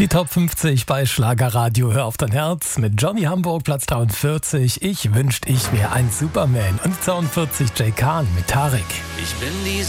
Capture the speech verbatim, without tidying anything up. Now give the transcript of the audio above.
Die Top fünfzig bei Schlagerradio Hör auf dein Herz mit Johnny Hamburg, Platz dreiundvierzig. Ich wünschte, ich wäre ein Superman. Und zweiundvierzig Jay Khan mit Tarek. Ich bin die